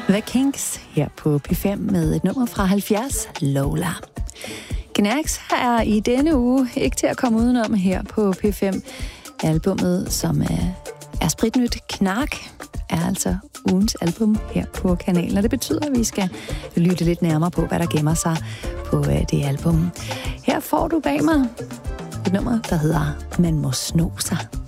The Kinks her på P5 med et nummer fra 70, Lola. Knacks er i denne uge ikke til at komme udenom her på P5. Albummet, som er spritnyt, Knark, er altså ugens album her på kanalen. Og det betyder, at vi skal lytte lidt nærmere på, hvad der gemmer sig på det album. Her får du bag mig et nummer, der hedder Man må sno sig.